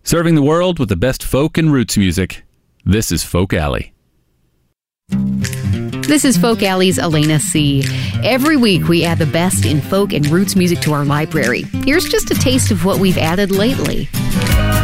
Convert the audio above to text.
Serving the world with the best folk and roots music. This is Folk Alley. This is Folk Alley's Elena C. Every week we add the best in folk and roots music to our library. Here's just a taste of what we've added lately.